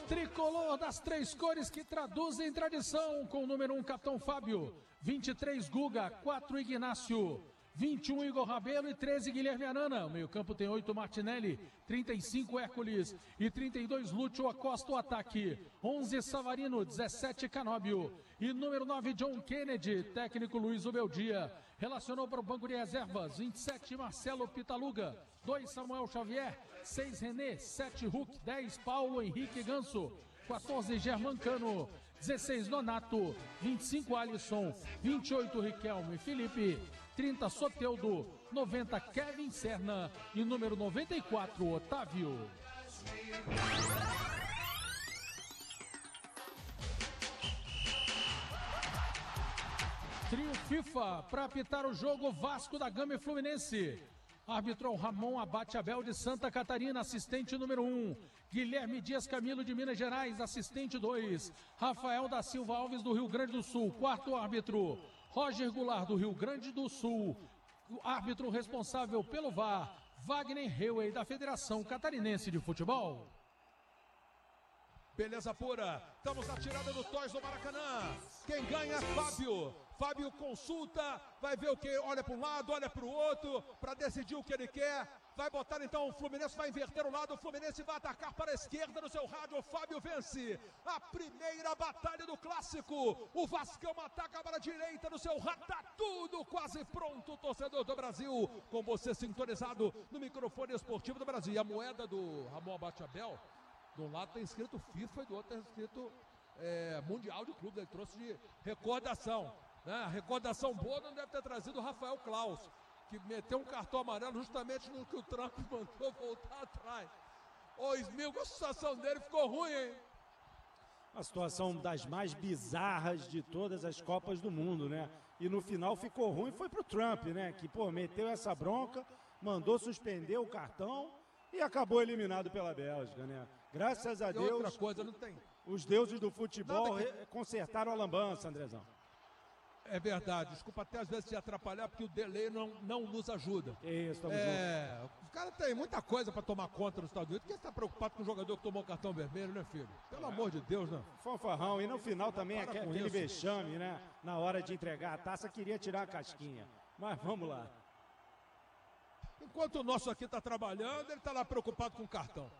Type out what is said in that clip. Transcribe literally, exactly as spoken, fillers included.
tricolor das três cores que traduzem tradição, com o número um, Capitão Fábio, vinte e três, Guga, quatro, Ignácio, vinte e um, Igor Rabelo e treze, Guilherme Arana. O meio-campo tem oito, Martinelli, trinta e cinco, Hércules e trinta e dois, Lúcio Acosta. O ataque, onze, Savarino, dezessete, Canóbio e número nove, John Kennedy. Técnico Luiz Ubeldia. Relacionou para o banco de reservas, vinte e sete, Marcelo Pitaluga, dois, Samuel Xavier, seis, René, sete, Hulk, dez, Paulo Henrique Ganso, quatorze, Germancano, dezesseis, Nonato, vinte e cinco, Alisson, vinte e oito, Riquelme Felipe, trinta, Soteldo, noventa, Kevin Serna e número noventa e quatro, Otávio. Trio FIFA para apitar o jogo Vasco da Gama e Fluminense. Árbitro Ramon Abate Abel de Santa Catarina, assistente número um. Guilherme Dias Camilo de Minas Gerais, assistente dois. Rafael da Silva Alves do Rio Grande do Sul, quarto árbitro. Roger Goulart do Rio Grande do Sul, o árbitro responsável pelo V A R. Wagner Heuer da Federação Catarinense de Futebol. Beleza pura, estamos na tirada do Toys do Maracanã. Quem ganha é Fábio. Fábio consulta, vai ver o que, olha para um lado, olha para o outro, para decidir o que ele quer. Vai botar então, o Fluminense vai inverter o lado, o Fluminense vai atacar para a esquerda no seu rádio. O Fábio vence a primeira batalha do clássico. O Vascão ataca para a direita no seu rádio, tá tudo quase pronto, torcedor do Brasil. Com você sintonizado no microfone esportivo do Brasil. E a moeda do Ramon Abate Abel, de um lado tem escrito FIFA e do outro tem escrito é, Mundial de Clube. Ele trouxe de recordação, né? Recordação boa não deve ter trazido o Rafael Claus, que meteu um cartão amarelo justamente no que o Trump mandou voltar atrás. Ô, Smilco, a situação dele ficou ruim, hein? Uma situação das mais bizarras de todas as Copas do Mundo, né? E no final ficou ruim, foi pro Trump, né? Que, pô, meteu essa bronca, mandou suspender o cartão e acabou eliminado pela Bélgica, né? Graças a Deus, outra coisa, não tem. Os deuses do futebol que... consertaram a lambança, Andrezão. É verdade, desculpa até às vezes te atrapalhar, porque o delay não, não nos ajuda. Isso, estamos é, juntos. Os caras têm muita coisa para tomar conta nos Estados Unidos. Quem está preocupado com o jogador que tomou o cartão vermelho, né, filho? Pelo é. amor de Deus, né? Fanfarrão, e no final também aquele, aquele vexame, né? Na hora de entregar a taça, queria tirar a casquinha. Mas vamos lá. Enquanto o nosso aqui está trabalhando, ele está lá preocupado com o cartão.